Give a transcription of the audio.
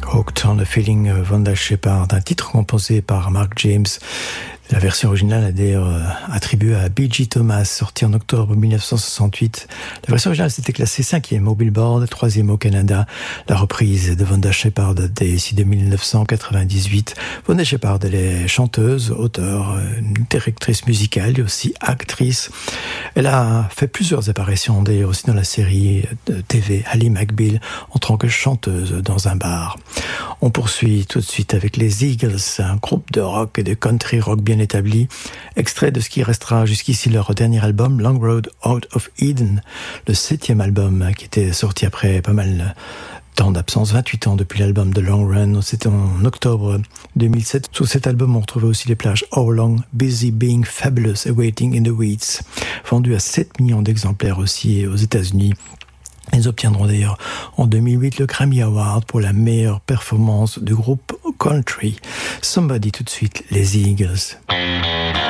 Hooked on the Feeling, Vanda Shepard, un titre composé par Mark James. La version originale est d'ailleurs attribuée à B.G. Thomas, sortie en octobre 1968. La version originale s'était classée 5e au Billboard, 3e au Canada. La reprise de Vanda Shepard date ici de 1998. Vanda Shepard, elle est chanteuse, auteure, directrice musicale et aussi actrice. Elle a fait plusieurs apparitions d'ailleurs aussi dans la série de TV Ally McBeal en tant que chanteuse dans un bar. On poursuit tout de suite avec les Eagles, un groupe de rock et de country rock bien établi, extrait de ce qui restera jusqu'ici leur dernier album, Long Road Out of Eden, le 7e album qui était sorti après pas mal de temps d'absence, 28 ans depuis l'album de Long Run, c'était en octobre 2007. Sur cet album, on retrouvait aussi les plages How Long, Busy Being Fabulous, Awaiting in the Weeds, vendu à 7 millions d'exemplaires aussi aux États-Unis. Ils obtiendront d'ailleurs en 2008 le Grammy Award pour la meilleure performance du groupe country. Somebody tout de suite, les Eagles.